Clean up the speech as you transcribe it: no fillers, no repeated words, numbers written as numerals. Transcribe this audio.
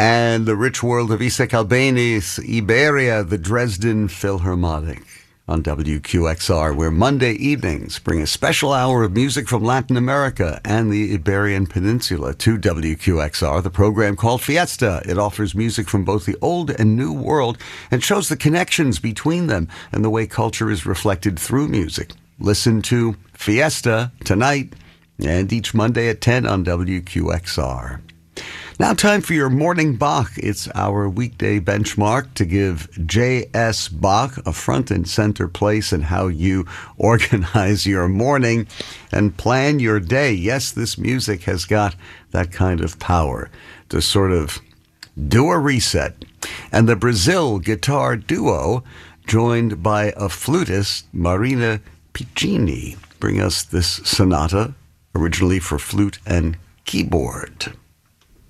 and the rich world of Isaac Albeniz, Iberia, the Dresden Philharmonic on WQXR, where Monday evenings bring a special hour of music from Latin America and the Iberian Peninsula to WQXR, the program called Fiesta. It offers music from both the old and new world and shows the connections between them and the way culture is reflected through music. Listen to Fiesta tonight and each Monday at 10 on WQXR. Now time for your morning Bach. It's our weekday benchmark to give J.S. Bach a front and center place in how you organize your morning and plan your day. Yes, this music has got that kind of power to sort of do a reset. And the Brazil guitar duo, joined by a flutist, Marina Piccini, bring us this sonata, originally for flute and keyboard.